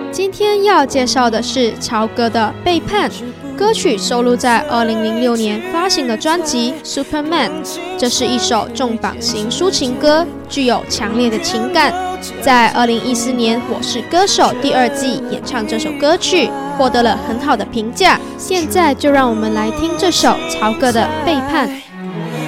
今天要介绍的是曹格的《背叛》，歌曲收录在2006年发行的专辑《Superman》。这是一首重磅型抒情歌，具有强烈的情感。在2014年《我是歌手》第2季演唱这首歌曲，获得了很好的评价。现在就让我们来听这首曹格的《背叛》。